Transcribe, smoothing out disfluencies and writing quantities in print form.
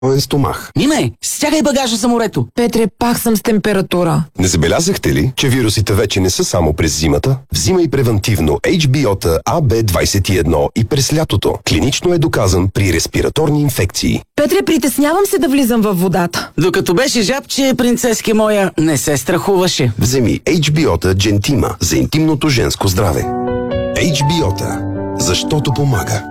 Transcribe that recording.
стомах. Нине, стягай багажа за морето. Петре, пак съм с температура. Не забелязахте ли, че вирусите вече не са само през зимата? Взимай превентивно HBO-та AB21 и през лятото. Клинично е доказан при респираторни инфекции. Петре, притеснявам се да влизам във водата. Докато беше жабче, принцески моя, не се страхуваше. Вземи HBO-та Gentima за интимното женско здраве. HBO-та, защото помага.